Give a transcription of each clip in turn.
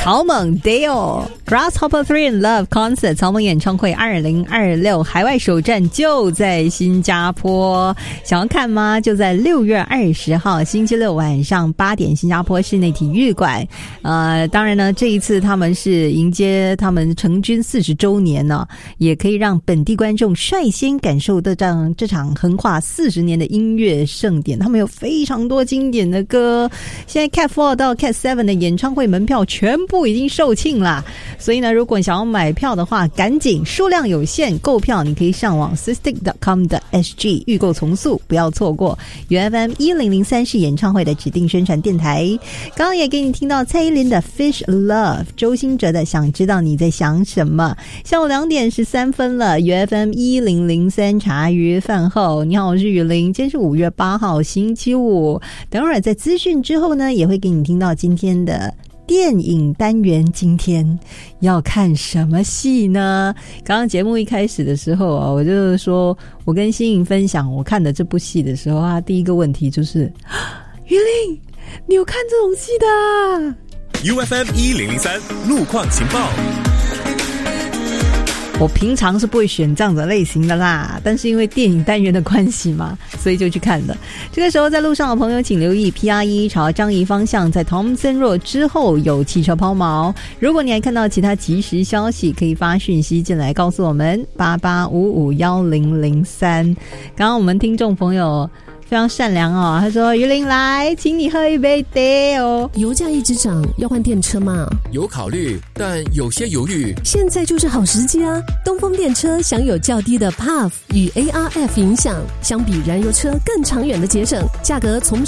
草蜢 Dale Grasshopper 3 in Love Concert 草蜢演唱会2026海外首站就在新加坡，想要看吗？就在6月20号星期六晚上8点新加坡室内体育馆。当然呢，这一次他们是迎接他们成军40周年呢，也可以让本地观众率先感受到这场横跨40年的音乐盛典。他们有非常多经典的歌，现在 Cat 4到 Cat 7的演唱会门票全部已经售罄啦，所以呢，如果你想要买票的话，赶紧，数量有限，购票你可以上网 sistik.com.sg 预购从速，不要错过。UFM 1003是演唱会的指定宣传电台。刚刚也给你听到蔡依林的 Fish Love， 周兴哲的想知道你在想什么。下午2点13分了， UFM 1003茶余饭后，你好，我是雨林。今天是5月8号星期五，等会儿在资讯之后呢，也会给你听到今天的电影单元。今天要看什么戏呢？刚刚节目一开始的时候啊，我就是说我跟欣颖分享我看的这部戏的时候啊，第一个问题就是雨林，你有看这种戏的 ？UFM 1003路况情报。 我平常是不会选这样的类型的啦，但是因为电影单元的关系嘛，所以就去看了。这个时候在路上的朋友请留意 PR1 朝张仪方向，在 Thomson Road 之后有汽车抛锚。如果你还看到其他即时消息，可以发讯息进来告诉我们88551003。刚刚我们听众朋友非常善良哦，他说于林来请你喝一杯 Dale。 油价一直涨，要换电车吗？ 有考虑，但有些犹豫。 现在就是好时机啊！东风电车享有较低的 PAF 与 ARF 影响，相比燃油车更长远的节省，价格从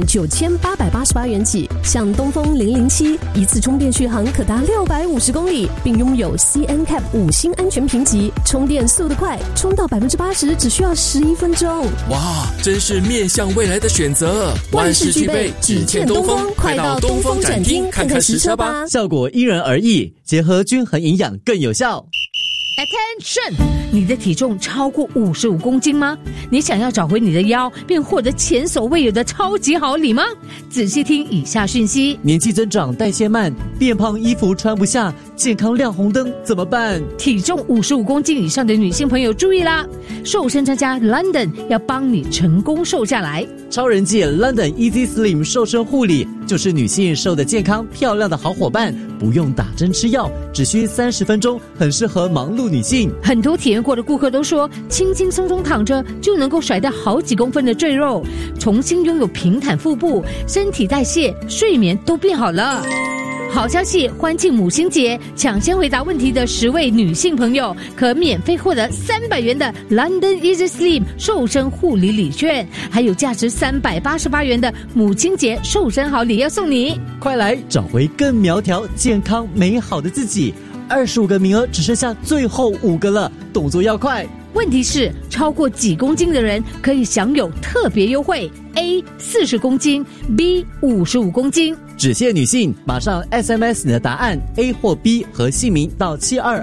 159888元起。像东风007一次充电续航可达650公里，并拥有 CNCAP 5星安全评级，充电速度快，充到80%只需要11分钟。 哇，真是面向未来的选择， 万事俱备，只欠东风。快到东风展厅看看实车吧。 效果因人而异，结合均衡营养更有效。 Attention！ 你的体重超过55公斤吗？你想要找回你的腰，并获得前所未有的超级好礼吗？仔细听以下讯息： 年纪增长，代谢慢，变胖，衣服穿不下，健康亮红灯，怎么办？ 体重55公斤以上的女性朋友注意啦！瘦身专家 London 要帮你成功瘦下来。 超人气 London Easy Slim 瘦身护理就是女性瘦得健康漂亮的好伙伴，不用打针吃药，只需30分钟，很适合忙碌女性。 很多体验过的顾客都说，轻轻松松躺着就能够甩掉好几公分的赘肉，重新拥有平坦腹部，身体代谢、睡眠都变好了。好消息，欢庆母亲节，抢先回答问题的10位女性朋友可免费获得300元的 London Easy Slim 瘦身护理礼券，还有价值388元的母亲节瘦身好礼要送你。 快来找回更苗条、健康、美好的自己！25个名额只剩下最后5个了，动作要快。 问题是，超过几公斤的人可以享有特别优惠 ：A 40公斤 ，B 55公斤。 只限女性，马上 SMS 你的答案 A 或 B 和姓名到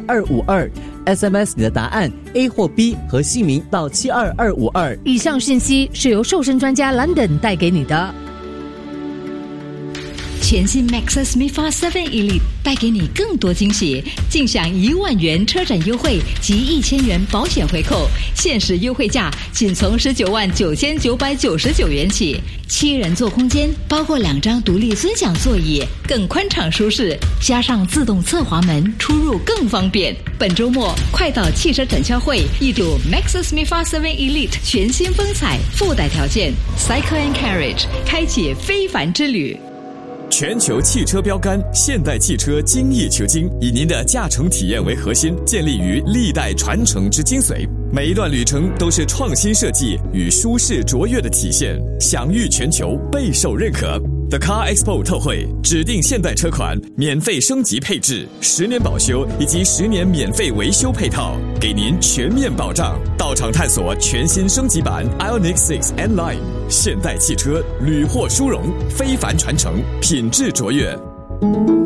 72252。SMS 你的答案 A 或 B 和姓名到72252。 以上信息是由瘦身专家 London 带给你的。 全新 Maxus MIFA 7 Elite 带给你更多惊喜，尽享1万元车展优惠及1000元保险回扣，限时优惠价仅从199999元起。7人座空间，包括2张独立尊享座椅，更宽敞舒适，加上自动侧滑门，出入更方便。本周末快到汽车展销会一睹 Maxus MIFA 7 Elite 全新风采，附带条件 Cycle and Carriage 开启非凡之旅。 全球汽车标杆现代汽车精益求精，以您的驾乘体验为核心，建立于历代传承之精髓。每一段旅程都是创新设计与舒适卓越的体现，享誉全球，备受认可。The Car Expo 特惠，指定现代车款免费升级配置，10年保修以及10年免费维修配套，给您全面保障。到场探索全新升级版 Ioniq 6 N-Line， 现代汽车屡获殊荣，非凡传承，品质卓越。